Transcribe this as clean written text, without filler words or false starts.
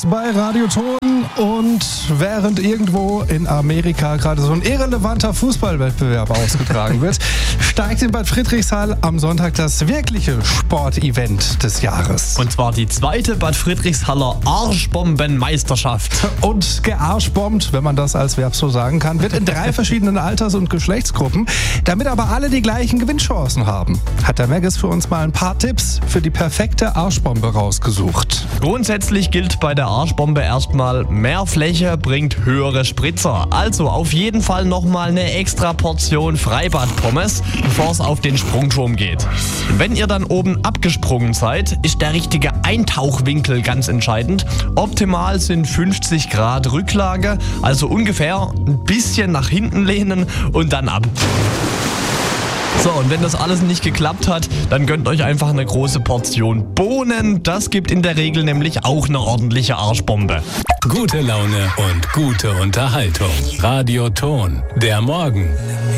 bei Radio Ton und während irgendwo in Amerika gerade so ein irrelevanter Fußballwettbewerb ausgetragen wird, steigt in Bad Friedrichshall am Sonntag das wirkliche Sportevent des Jahres. Und zwar die zweite Bad Friedrichshaller Arschbombenmeisterschaft. Und gearschbombt, wenn man das als Verb so sagen kann, wird in 3 verschiedenen Alters- und Geschlechtsgruppen, damit aber alle die gleichen Gewinnchancen haben. Hat der Maggis für uns mal ein paar Tipps für die perfekte Arschbombe rausgesucht. Grundsätzlich gilt bei der Arschbombe erstmal, mehr Fläche bringt höhere Spritzer. Also auf jeden Fall nochmal eine extra Portion Freibad-Pommes, bevor es auf den Sprungturm geht. Wenn ihr dann oben abgesprungen seid, ist der richtige Eintauchwinkel ganz entscheidend. Optimal sind 50 Grad Rücklage, also ungefähr ein bisschen nach hinten lehnen und dann ab. So, und wenn das alles nicht geklappt hat, dann gönnt euch einfach eine große Portion Bohnen. Das gibt in der Regel nämlich auch eine ordentliche Arschbombe. Gute Laune und gute Unterhaltung. Radio Ton, der Morgen.